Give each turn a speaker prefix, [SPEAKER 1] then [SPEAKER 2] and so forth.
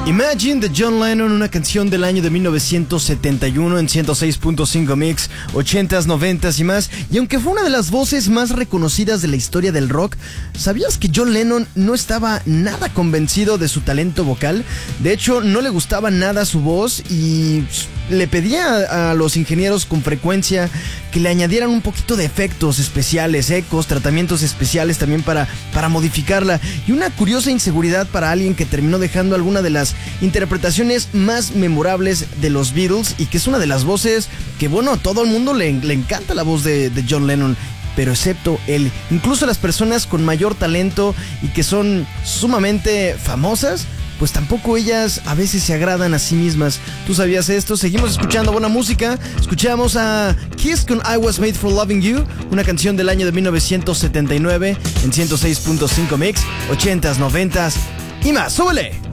[SPEAKER 1] Imagine de John Lennon, una canción del año de 1971 en 106.5 Mix, 80s, 90s y más. Y aunque fue una de las voces más reconocidas de la historia del rock, ¿sabías que John Lennon no estaba nada convencido de su talento vocal? De hecho, no le gustaba nada su voz y le pedía a los ingenieros con frecuencia que le añadieran un poquito de efectos especiales, ecos, tratamientos especiales también para modificarla. Y una curiosa inseguridad para alguien que terminó dejando alguna de las interpretaciones más memorables de los Beatles y que es una de las voces que, bueno, a todo el mundo le encanta la voz de John Lennon, pero excepto él. Incluso las personas con mayor talento y que son sumamente famosas, pues tampoco ellas a veces se agradan a sí mismas. ¿Tú sabías esto? Seguimos escuchando buena música. Escuchamos a Kiss con I Was Made for Loving You, una canción del año de 1979 en 106.5 Mix, 80s, 90s y más. ¡Súbele!